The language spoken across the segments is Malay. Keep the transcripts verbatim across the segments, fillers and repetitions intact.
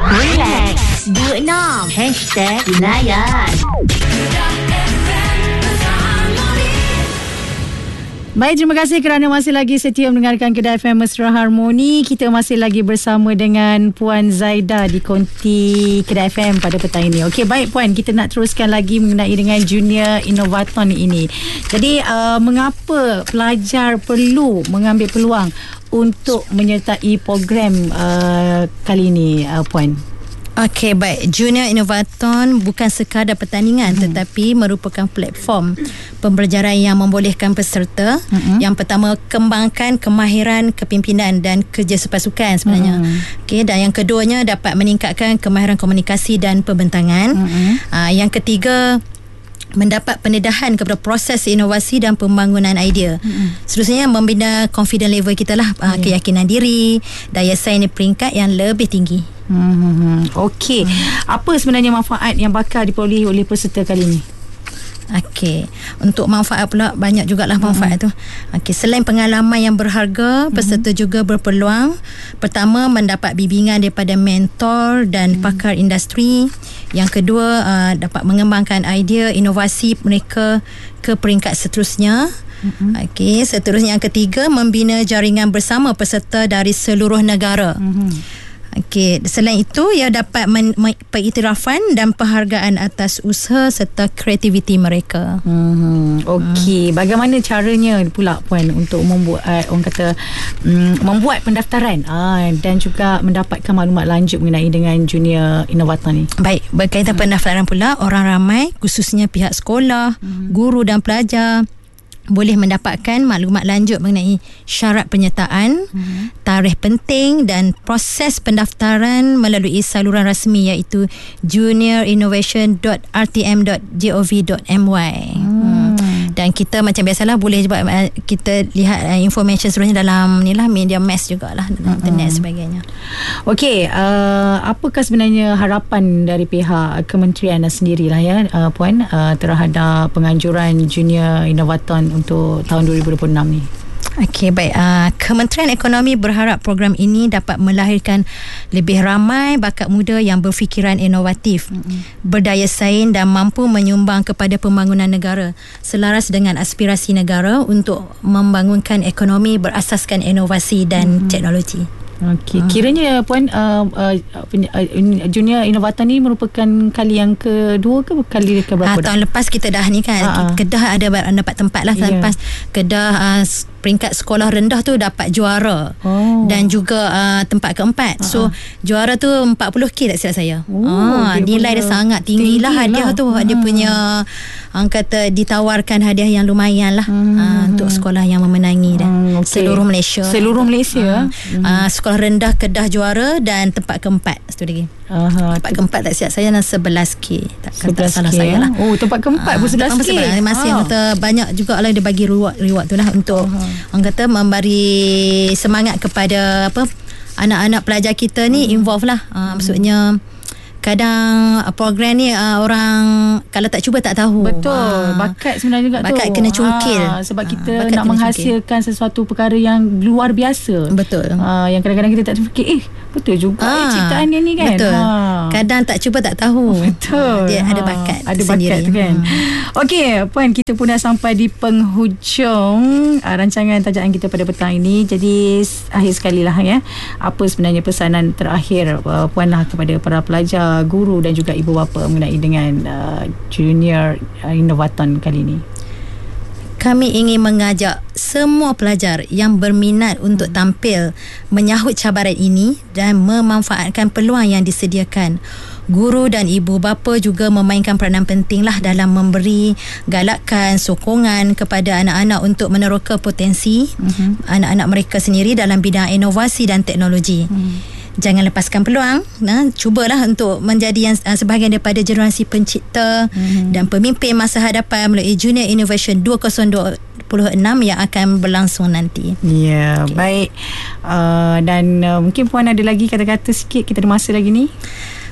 Relax, do enam. Hashtag Layan. Baik, terima kasih kerana masih lagi setia mendengarkan Kedah F M Mesra Harmoni. Kita masih lagi bersama dengan Puan Zaida di konti Kedah F M pada petang ini. Okey, baik Puan, kita nak teruskan lagi mengenai dengan Junior Innovaton ini. Jadi, uh, mengapa pelajar perlu mengambil peluang untuk menyertai program uh, kali ini, uh, Puan? Okey, baik. Junior Innovaton bukan sekadar pertandingan hmm. tetapi merupakan platform pembelajaran yang membolehkan peserta hmm. yang pertama kembangkan kemahiran kepimpinan dan kerja sepasukan sebenarnya. Hmm. Okey, dan yang keduanya dapat meningkatkan kemahiran komunikasi dan pembentangan. Hmm. Uh, yang ketiga mendapat pendedahan kepada proses inovasi dan pembangunan idea. Mm-hmm. Seterusnya membina confidence level kita lah, yeah. keyakinan diri, daya saing di peringkat yang lebih tinggi. Mm-hmm. Okey. Mm. Apa sebenarnya manfaat yang bakal diperolehi oleh peserta kali ini? Okey, untuk manfaat pula banyak jugalah manfaat mm-hmm. tu. Okey, selain pengalaman yang berharga, peserta mm-hmm. juga berpeluang pertama mendapat bimbingan daripada mentor dan mm-hmm. pakar industri. Yang kedua, uh, dapat mengembangkan idea inovasi mereka ke peringkat seterusnya. Mm-hmm. Okey, seterusnya yang ketiga membina jaringan bersama peserta dari seluruh negara. Mm-hmm. Okey, selain itu ia dapat men- men- pengiktirafan dan penghargaan atas usaha serta kreativiti mereka. Hmm, okey, hmm. bagaimana caranya pula Puan untuk membuat orang kata um, membuat pendaftaran ah, dan juga mendapatkan maklumat lanjut mengenai dengan Junior Innovaton ni? Baik, berkaitan hmm. pendaftaran pula, orang ramai khususnya pihak sekolah, hmm. guru dan pelajar boleh mendapatkan maklumat lanjut mengenai syarat penyertaan, hmm. tarikh penting dan proses pendaftaran melalui saluran rasmi iaitu junior innovation dot r t m dot gov dot m y. Hmm. Dan kita macam biasalah boleh juga kita lihat uh, information seterusnya dalam ni lah media mass jugalah dalam hmm. internet sebagainya. Okey, uh, apakah sebenarnya harapan dari pihak kementerian sendirilah ya uh, Puan uh, terhadap penganjuran Junior Innovaton untuk tahun dua ribu dua puluh enam ni? Okey, baik. Uh, Kementerian Ekonomi berharap program ini dapat melahirkan lebih ramai bakat muda yang berfikiran inovatif, mm-hmm. berdaya saing dan mampu menyumbang kepada pembangunan negara selaras dengan aspirasi negara untuk membangunkan ekonomi berasaskan inovasi dan mm-hmm. teknologi. Okey, kiranya Puan uh, uh, Junior Innovaton ni merupakan kali yang kedua ke kali ke berapa? Ha, tahun lepas kita dah ni kan, ha, Kedah ada dapat tempat lah. Tahun yeah. lepas Kedah uh, peringkat sekolah rendah tu dapat juara, oh. dan juga uh, tempat keempat. Uh-huh. So juara tu empat puluh K tak silap saya. Oh, ah, dia nilai dia sangat tinggi, tinggi lah hadiah lah. tu. Uh-huh. Dia punya orang kata ditawarkan hadiah yang lumayan lah, uh-huh. uh, untuk sekolah yang memenangi dah. Uh, okay. Seluruh Malaysia. Seluruh Malaysia. Uh, uh, sekolah rendah Kedah juara dan tempat keempat. Satu lagi. Uh-huh. Tempat keempat tak silap saya sebelas K. Tak, tak salah saya lah. Oh, tempat keempat pun sebelas K. Masih oh. kata banyak juga lah dia bagi reward reward tu lah untuk uh-huh. orang kata memberi semangat kepada apa anak-anak pelajar kita ni, hmm. involve lah. Uh, hmm. Maksudnya kadang program ni uh, orang kalau tak cuba tak tahu. Betul. Uh, bakat sebenarnya juga bakat tu. Bakat kena cungkil. Uh, sebab kita uh, nak menghasilkan cungkil. sesuatu perkara yang luar biasa. Betul. Uh, yang kadang-kadang kita tak fikir, eh betul juga uh, eh, ciptaan dia ni kan. Betul. Uh. Kadang tak cuba tak tahu. Betul. Dia uh, ada bakat Ada sendiri. bakat tu kan. Hmm. Okey, Puan, kita pun dah sampai di penghujung uh, rancangan tajaan kita pada petang ini. Jadi akhir sekali lah ya, apa sebenarnya pesanan terakhir uh, Puan lah kepada para pelajar, guru dan juga ibu bapa mengenai dengan uh, Junior uh, Innovaton kali ini? Kami ingin mengajak semua pelajar yang berminat untuk tampil menyahut cabaran ini dan memanfaatkan peluang yang disediakan. Guru dan ibu bapa juga memainkan peranan penting lah dalam memberi galakan, sokongan kepada anak-anak untuk meneroka potensi mm-hmm. anak-anak mereka sendiri dalam bidang inovasi dan teknologi. Mm. Jangan lepaskan peluang. Nah, cubalah untuk menjadi yang uh, sebahagian daripada generasi pencipta mm-hmm. dan pemimpin masa hadapan melalui Junior Innovation dua ribu dua puluh enam yang akan berlangsung nanti. Ya, okay. Baik. Uh, dan uh, mungkin Puan ada lagi kata-kata sikit, kita ada masa lagi ni.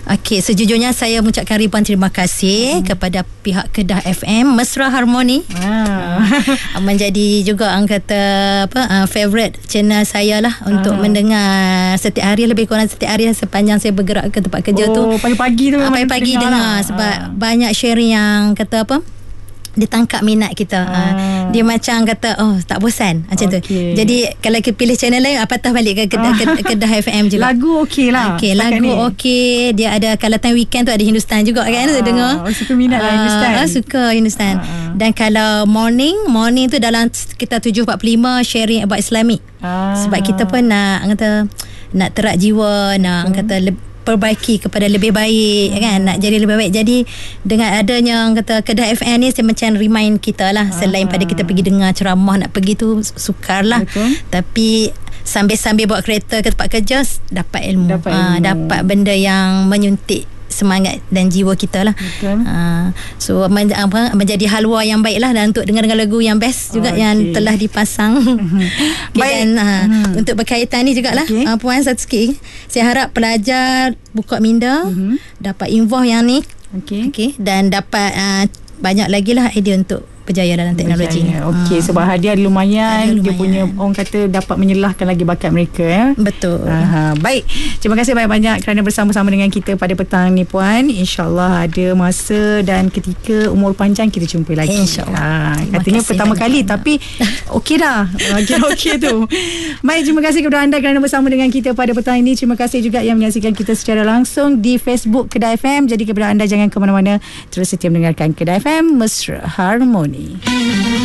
Okey, sejujurnya saya mengucapkan ribuan terima kasih hmm. kepada pihak Kedah F M Mesra Harmoni. Wow. Uh, menjadi juga orang kata apa uh, favorite channel saya lah untuk uh. mendengar setiap hari, lebih kurang setiap hari sepanjang saya bergerak ke tempat kerja oh, tu. Oh, pagi-pagi tu uh, pagi-pagi dengar, dengar lah. Sebab uh. banyak sharing yang kata apa, dia tangkap minat kita. Ah. Ha, dia macam kata oh tak bosan macam okay. tu. Jadi kalau kita pilih channel lain, patah balik ke Kedah, uh. Kedah F M juga. Lagu okey lah. Okey, lagu okey. Dia ada kalau time weekend tu ada Hindustan juga kan, uh. dengar. Oh, suka minat lah Hindustan. Uh, suka Hindustan. Uh. Dan kalau morning, morning tu dalam sekitar tujuh empat puluh lima sharing about Islamic. Uh. Sebab kita pun nak kata nak terak jiwa, nak uh. kata lebih perbaiki kepada lebih baik hmm. kan, nak jadi lebih baik. Jadi dengan adanya orang kata Kedah F M ni, saya macam remind kita lah, selain pada kita pergi dengar ceramah, nak pergi tu sukar lah. Betul. Tapi sambil-sambil bawa kereta ke tempat kerja, dapat ilmu, dapat, ilmu. Ha, dapat benda yang menyuntik semangat dan jiwa kita lah. Ha, so men, apa, menjadi halwa yang baik lah, dan untuk dengar-dengar lagu yang best juga, oh, yang okay. telah dipasang. Okay, baik. Dan ha, hmm. untuk berkaitan ni jugalah, okay. uh, Puan satu sikit, saya harap pelajar buka minda, uh-huh. dapat involve yang ni, okay. Okay, dan dapat uh, banyak lagi lah idea untuk berjaya dalam teknologi. Okey, sebab hadiah lumayan, hadiah lumayan, dia punya orang kata dapat menyelahkan lagi bakat mereka ya. Betul. Aha, baik. Terima kasih banyak-banyak kerana bersama-sama dengan kita pada petang ni Puan. InsyaAllah ada masa dan ketika umur panjang kita jumpa lagi. InsyaAllah. Ha, katanya pertama kali banyak. Tapi okey dah. Okey okey tu. Baik, terima kasih kepada anda kerana bersama dengan kita pada petang ini. Terima kasih juga yang menyaksikan kita secara langsung di Facebook Kedah F M. Jadi kepada anda jangan ke mana-mana, terus setia mendengarkan Kedah F M Mesra Harmoni.